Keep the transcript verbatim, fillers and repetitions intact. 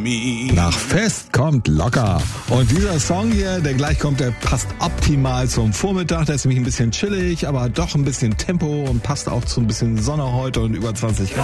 me. Nach Fest kommt locker. Und dieser Song hier, der gleich kommt, der passt optimal zum Vormittag. Der ist nämlich ein bisschen chillig, aber doch ein bisschen Tempo und passt auch zu ein bisschen Sonne heute und über zwanzig Grad.